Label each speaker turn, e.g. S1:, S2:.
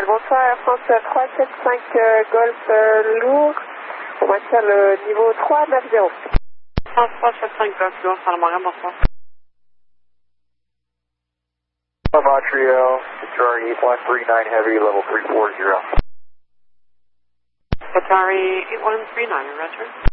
S1: Bonsoir, Air France 375 Golf lourd. On maintient le niveau 390.
S2: France 375 Golf lourd, Saint-Laurent, bonsoir.
S3: Montreal, Qatari 8139 Heavy, level 340.
S2: Qatari 8139, roger.